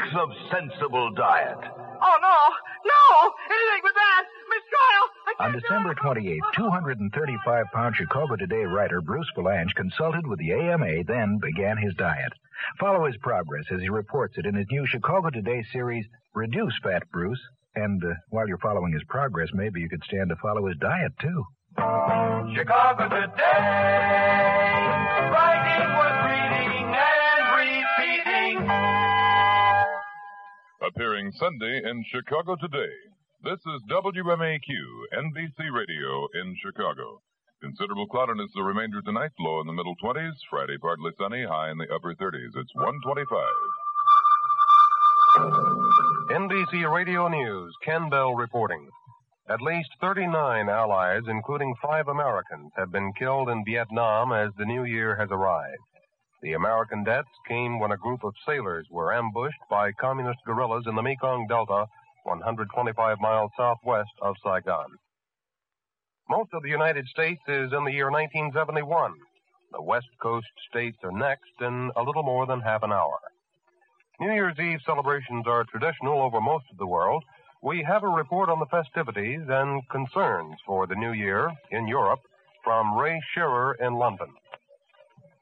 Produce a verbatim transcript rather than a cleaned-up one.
weeks of sensible diet. Oh, no. No! Anything but that! Miss Coyle! I On can't December do it. twenty-eighth, two hundred thirty-five pound Chicago Today writer Bruce Valanche consulted with the A M A, then began his diet. Follow his progress as he reports it in his new Chicago Today series, Reduce Fat Bruce. And uh, while you're following his progress, maybe you could stand to follow his diet, too. Chicago Today, writing worth reading and repeating. Appearing Sunday in Chicago Today, this is W M A Q, N B C Radio in Chicago. Considerable cloudiness the remainder tonight, low in the middle twenties. Friday, partly sunny, high in the upper thirties. It's one twenty-five. N B C Radio News, Ken Bell reporting. At least thirty-nine Allies, including five Americans, have been killed in Vietnam as the new year has arrived. The American deaths came when a group of sailors were ambushed by communist guerrillas in the Mekong Delta, one hundred twenty-five miles southwest of Saigon. Most of the United States is in the year nineteen seventy-one. The West Coast states are next in a little more than half an hour. New Year's Eve celebrations are traditional over most of the world. We have a report on the festivities and concerns for the new year in Europe from Ray Shearer in London.